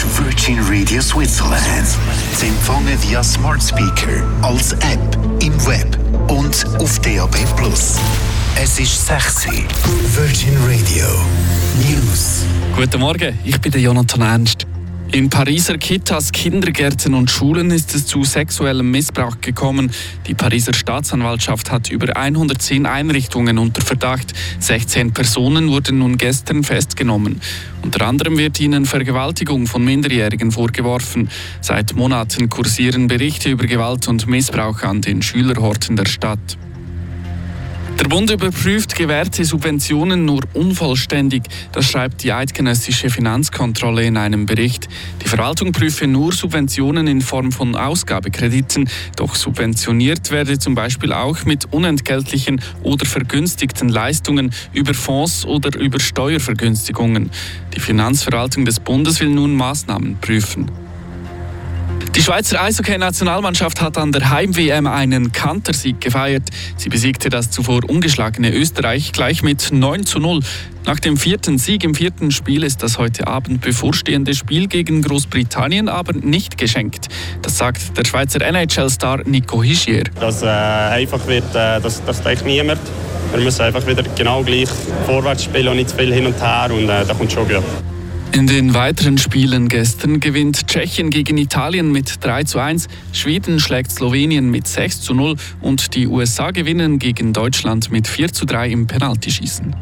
ist Virgin Radio Switzerland. Sie empfangen via Smart Speaker, als App, im Web und auf DAB+. Es ist 6 Uhr. Virgin Radio News. Guten Morgen, ich bin Jonathan Ernst. In Pariser Kitas, Kindergärten und Schulen ist es zu sexuellem Missbrauch gekommen. Die Pariser Staatsanwaltschaft hat über 110 Einrichtungen unter Verdacht. 16 Personen wurden nun gestern festgenommen. Unter anderem wird ihnen Vergewaltigung von Minderjährigen vorgeworfen. Seit Monaten kursieren Berichte über Gewalt und Missbrauch an den Schülerhorten der Stadt. Der Bund überprüft gewährte Subventionen nur unvollständig. Das schreibt die eidgenössische Finanzkontrolle in einem Bericht. Die Verwaltung prüfe nur Subventionen in Form von Ausgabekrediten. Doch subventioniert werde zum Beispiel auch mit unentgeltlichen oder vergünstigten Leistungen über Fonds oder über Steuervergünstigungen. Die Finanzverwaltung des Bundes will nun Maßnahmen prüfen. Die Schweizer Eishockey-Nationalmannschaft hat an der Heim-WM einen Kantersieg gefeiert. Sie besiegte das zuvor ungeschlagene Österreich gleich mit 9:0. Nach dem 4. Sieg im 4. Spiel ist das heute Abend bevorstehende Spiel gegen Großbritannien aber nicht geschenkt. Das sagt der Schweizer NHL-Star Nico Hischier. Dass einfach wird, das denkt niemand. Wir müssen einfach wieder genau gleich vorwärts spielen und nicht zu viel hin und her und da kommt schon gut. In den weiteren Spielen gestern gewinnt Tschechien gegen Italien mit 3:1, Schweden schlägt Slowenien mit 6:0 und die USA gewinnen gegen Deutschland mit 4:3 im Penaltyschießen.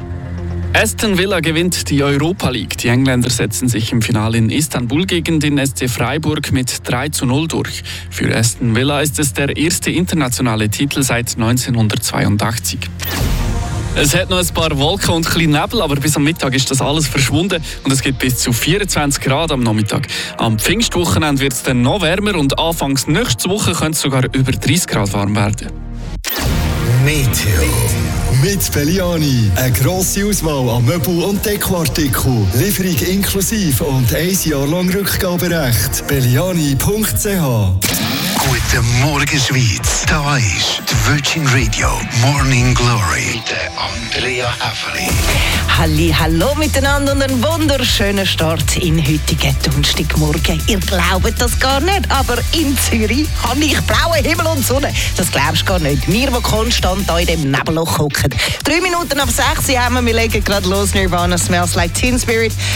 Aston Villa gewinnt die Europa League. Die Engländer setzen sich im Finale in Istanbul gegen den SC Freiburg mit 3:0 durch. Für Aston Villa ist es der erste internationale Titel seit 1982. Es hat noch ein paar Wolken und ein bisschen Nebel, aber bis am Mittag ist das alles verschwunden und es gibt bis zu 24 Grad am Nachmittag. Am Pfingstwochenende wird es dann noch wärmer und anfangs nächste Woche könnte es sogar über 30 Grad warm werden. Meteo. Mit Belliani. Eine grosse Auswahl an Möbel- und Dekoartikeln. Lieferung inklusive und 1 Jahr lang Rückgaberecht. Belliani.ch. Guten Morgen, Schweiz. Da ist die Virgin Radio Morning Glory mit Andrea Häfeli. Hallo miteinander und einen wunderschönen Start in heutigen Donnerstagmorgen. Ihr glaubt das gar nicht, aber in Zürich habe ich blauen Himmel und Sonne. Das glaubst du gar nicht. Wir, die konstant hier in dem Nebelloch hocken. 3 Minuten ab 6 haben wir legen gerade los. Nirvana, Smells Like Teen Spirit.